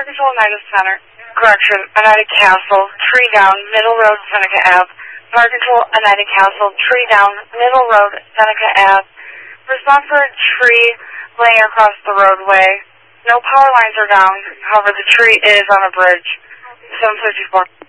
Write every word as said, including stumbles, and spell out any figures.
Control, Oneida Center. Correction, Oneida Castle, tree down, Middle Road, Seneca Ave. Fire Control, Oneida Castle, tree down, Middle Road, Seneca Ave. Respond for a tree laying across the roadway. No power lines are down, however the tree is on a bridge. seven fifty-four.